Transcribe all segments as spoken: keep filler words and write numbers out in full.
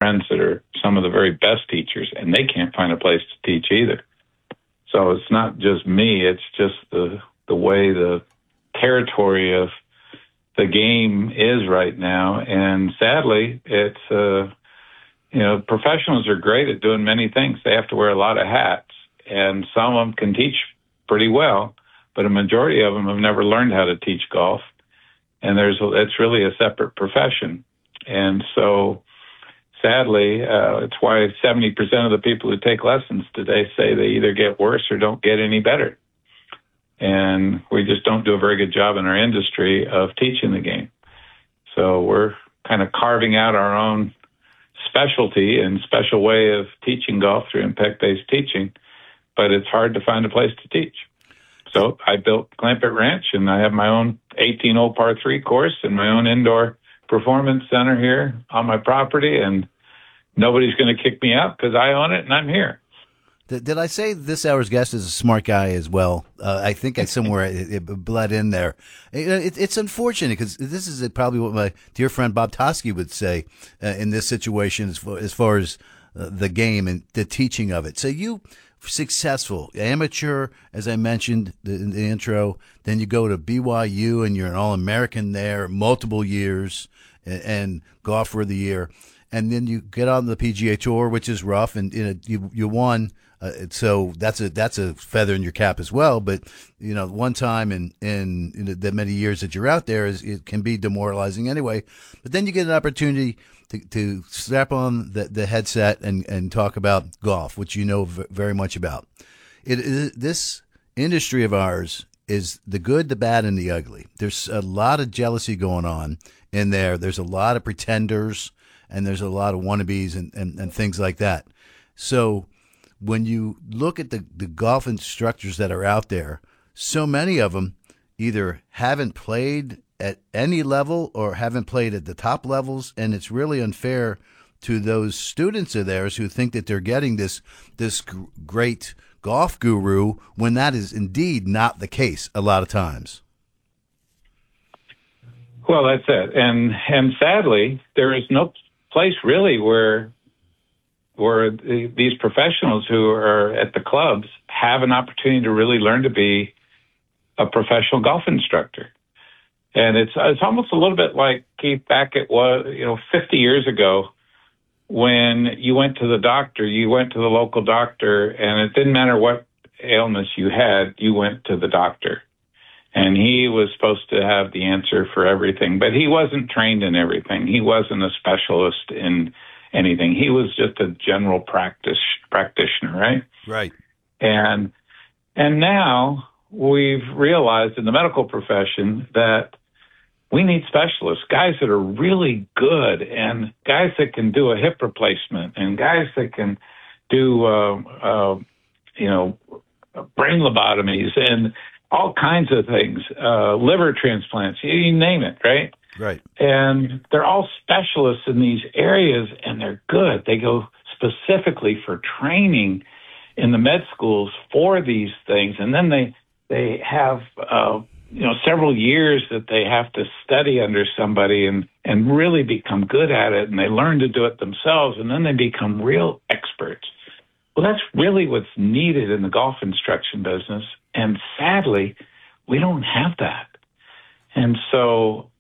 friends that are some of the very best teachers, and they can't find a place to teach either. So it's not just me, it's just the the way the territory of the game is right now. And sadly, it's, uh, you know, professionals are great at doing many things. They have to wear a lot of hats, and some of them can teach pretty well, but a majority of them have never learned how to teach golf. And there's it's really a separate profession. And so sadly, uh, it's why seventy percent of the people who take lessons today say they either get worse or don't get any better. And we just don't do a very good job in our industry of teaching the game. So we're kind of carving out our own specialty and special way of teaching golf through impact-based teaching, but it's hard to find a place to teach. So I built Clampett Ranch, and I have my own eighteen-hole par three course and my own indoor performance center here on my property, and nobody's going to kick me out because I own it and I'm here. Did, did I say this hour's guest is a smart guy as well? Uh, I think I somewhere it, it bled in there. It, it, it's unfortunate because this is probably what my dear friend Bob Toski would say uh, in this situation as far as, far as uh, the game and the teaching of it. So you successful amateur, as I mentioned in the intro, then you go to B Y U and you're an All-American there multiple years and, and golfer of the year. And then you get on the P G A Tour, which is rough, and you know, you you won. Uh, so that's a that's a feather in your cap as well. But you know, one time in in, in the many years that you're out there is it can be demoralizing anyway. But then you get an opportunity to to strap on the, the headset and, and talk about golf, which you know v- very much about. It is, this industry of ours is the good, the bad, and the ugly. There's a lot of jealousy going on in there. There's a lot of pretenders. And there's a lot of wannabes and, and, and things like that. So when you look at the, the golf instructors that are out there, so many of them either haven't played at any level or haven't played at the top levels, and it's really unfair to those students of theirs who think that they're getting this this g- great golf guru when that is indeed not the case a lot of times. Well, that's it. And and sadly, there is no place really where where the, these professionals who are at the clubs have an opportunity to really learn to be a professional golf instructor. And it's it's almost a little bit like, Keith, back at what you know fifty years ago, when you went to the doctor, you went to the local doctor, and it didn't matter what ailments you had, you went to the doctor. And he was supposed to have the answer for everything, but he wasn't trained in everything. He wasn't a specialist in anything. He was just a general practice practitioner, right? Right. And and now we've realized in the medical profession that we need specialists, guys that are really good, and guys that can do a hip replacement, and guys that can do, uh, uh, you know, brain lobotomies, and all kinds of things, uh, liver transplants, you name it, right? Right. And they're all specialists in these areas, and they're good. They go specifically for training in the med schools for these things, and then they they have uh, you know several years that they have to study under somebody and and really become good at it, and they learn to do it themselves, and then they become real experts. Well, that's really what's needed in the golf instruction business. And sadly, we don't have that. And so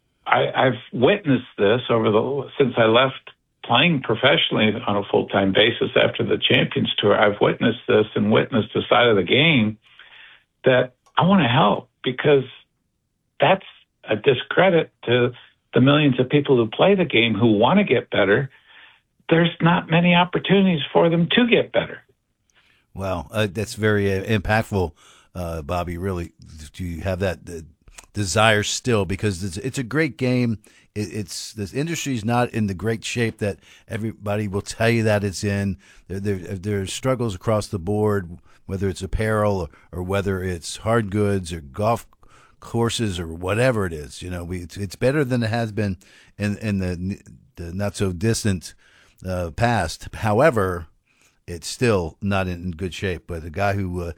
I, I've witnessed this over the since I left playing professionally on a full-time basis after the Champions Tour. I've witnessed this and witnessed the side of the game that I want to help, because that's a discredit to the millions of people who play the game who want to get better. There's not many opportunities for them to get better. Wow, uh, that's very uh, impactful, uh, Bobby. Really, do you have that uh, desire still? Because it's, it's a great game. It, it's this industry is not in the great shape that everybody will tell you that it's in. There, there, there's struggles across the board, whether it's apparel or, or whether it's hard goods or golf courses or whatever it is. You know, we it's, it's better than it has been in in the the not so distant uh, past. However, it's still not in good shape. But a guy who uh,